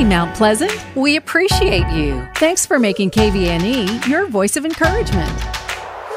morning, Mount Pleasant. We appreciate you. Thanks for making KVNE your voice of encouragement.